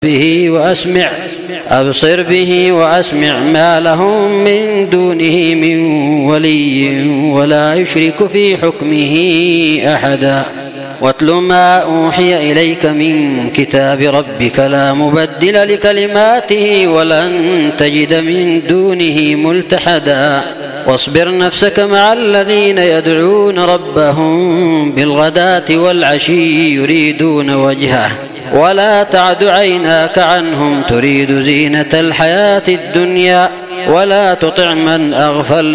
أبصر به وأسمع ما لهم من دونه من ولي ولا يشرك في حكمه أحدا. واتل ما أوحي إليك من كتاب ربك لا مبدل لكلماته ولن تجد من دونه ملتحدا. واصبر نفسك مع الذين يدعون ربهم بالغداة والعشي يريدون وجهه ولا تعد عيناك عنهم تريد زينة الحياة الدنيا ولا تطع من أغفلنا